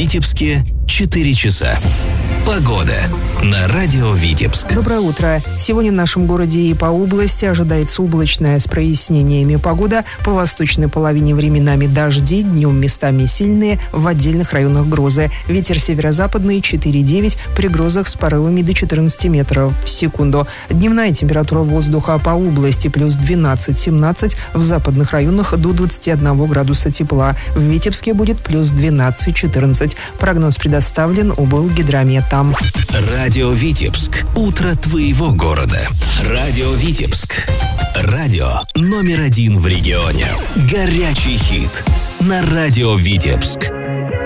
Витебске 4 часа. Погода на радио Витебск. Доброе утро. Сегодня в нашем городе и по области ожидается облачная с прояснениями погода. По восточной половине временами дожди, днем местами сильные, в отдельных районах грозы. Ветер северо-западный 4,9, при грозах с порывами до 14 метров в секунду. Дневная температура воздуха по области плюс 12-17, в западных районах до 21 градуса тепла. В Витебске будет плюс 12-14. Прогноз предоставлен Облгидрометом. Радио Витебск. Утро твоего города. Радио Витебск. Радио номер 1 в регионе. Горячий хит на радио Витебск.